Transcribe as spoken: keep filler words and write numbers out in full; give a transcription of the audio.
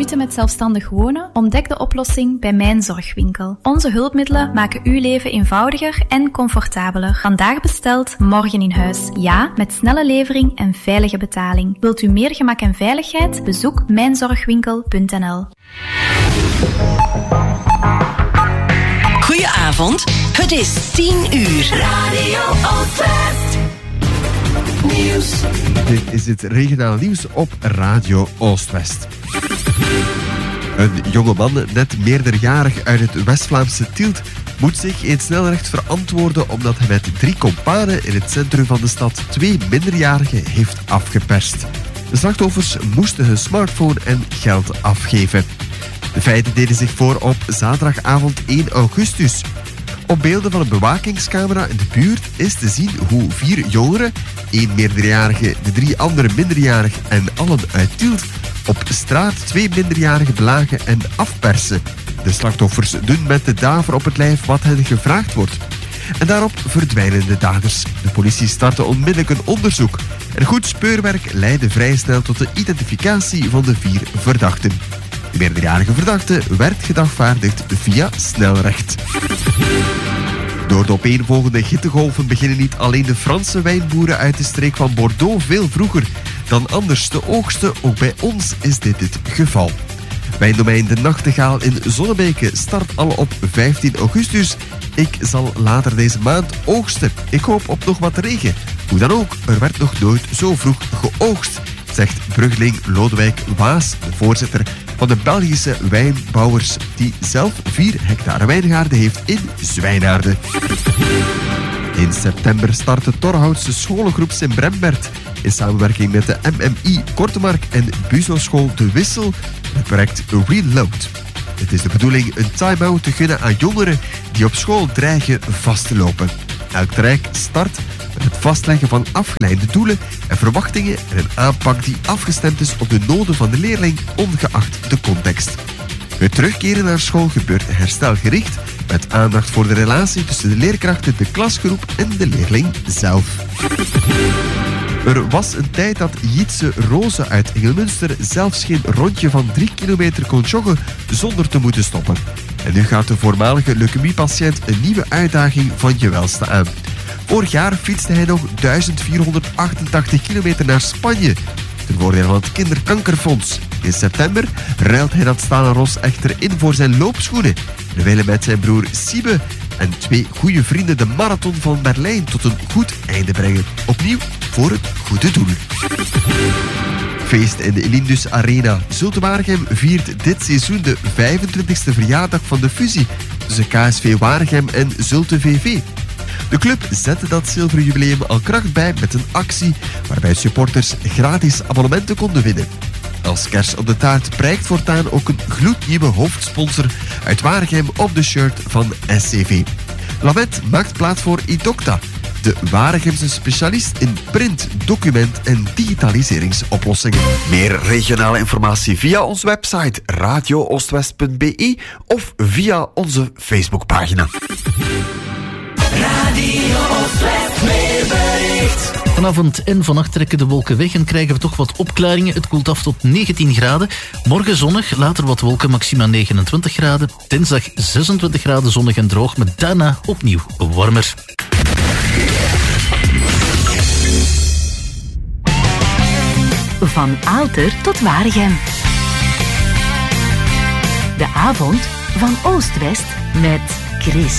Moeite met zelfstandig wonen? Ontdek de oplossing bij Mijn Zorgwinkel. Onze hulpmiddelen maken uw leven eenvoudiger en comfortabeler. Vandaag besteld, morgen in huis. Ja, met snelle levering en veilige betaling. Wilt u meer gemak en veiligheid? Bezoek mijn zorgwinkel punt n l. Goedenavond, het is tien uur. Radio Oostwest. Nieuws. Dit is het regionaal nieuws op Radio Oostwest. Een jonge man, net meerderjarig uit het West-Vlaamse Tielt, moet zich in snelrecht verantwoorden omdat hij met drie kompanen in het centrum van de stad twee minderjarigen heeft afgeperst. De slachtoffers moesten hun smartphone en geld afgeven. De feiten deden zich voor op zaterdagavond één augustus. Op beelden van een bewakingscamera in de buurt is te zien hoe vier jongeren, één meerderjarige, de drie andere minderjarig en allen uit Tielt, op straat twee minderjarigen belagen en afpersen. De slachtoffers doen met de daver op het lijf wat hen gevraagd wordt. En daarop verdwijnen de daders. De politie startte onmiddellijk een onderzoek. En goed speurwerk leidde vrij snel tot de identificatie van de vier verdachten. De meerderjarige verdachte werd gedagvaardigd via snelrecht. Door de opeenvolgende hittegolven beginnen niet alleen de Franse wijnboeren uit de streek van Bordeaux veel vroeger dan anders te oogsten. Ook bij ons is dit het geval. Wijndomein De Nachtegaal in Zonnebeke start al op vijftien augustus. Ik zal later deze maand oogsten. Ik hoop op nog wat regen. Hoe dan ook, er werd nog nooit zo vroeg geoogst, zegt bruggeling Lodewijk Waas, de voorzitter van de Belgische wijnbouwers, die zelf vier hectare wijngaarden heeft in Zwijnaarden. In september start de Torhoutse scholengroep Sint-Brembert in samenwerking met de M M I Kortemark en Buzelschool De Wissel het project Reload. Het is de bedoeling een time-out te gunnen aan jongeren die op school dreigen vast te lopen. Elk traject start met het vastleggen van afgeleide doelen en verwachtingen en een aanpak die afgestemd is op de noden van de leerling, ongeacht de context. Het terugkeren naar school gebeurt herstelgericht, met aandacht voor de relatie tussen de leerkrachten, de klasgroep en de leerling zelf. Er was een tijd dat Jitse Roze uit Engelmunster zelfs geen rondje van drie kilometer kon joggen zonder te moeten stoppen. En nu gaat de voormalige leukemiepatiënt een nieuwe uitdaging van je welste aan. Vorig jaar fietste hij nog duizend vierhonderdachtentachtig kilometer naar Spanje ten voordele van het Kinderkankerfonds. In september ruilt hij dat stalen ros echter in voor zijn loopschoenen en willen met zijn broer Siebe en twee goede vrienden de marathon van Berlijn tot een goed einde brengen. Opnieuw voor het goede doel. Feest in de Lindus Arena. Zulte Waregem viert dit seizoen de vijfentwintigste verjaardag van de fusie tussen K S V Waregem en Zulte V V. De club zette dat zilveren jubileum al kracht bij met een actie waarbij supporters gratis abonnementen konden winnen. Als kers op de taart prijkt voortaan ook een gloednieuwe hoofdsponsor uit Waregem op de shirt van S C V. Lamet maakt plaats voor Idocta, de Waregemse specialist in print, document en digitaliseringsoplossingen. Meer regionale informatie via onze website radio oostwest punt b e of via onze Facebookpagina. Radio Oostwest weerbericht. Vanavond en vannacht trekken de wolken weg en krijgen we toch wat opklaringen. Het koelt af tot negentien graden. Morgen zonnig, later wat wolken, maxima negenentwintig graden. Dinsdag zesentwintig graden zonnig en droog, met daarna opnieuw warmer. Van Aalter tot Waregem. De avond van Oost-West met Chris.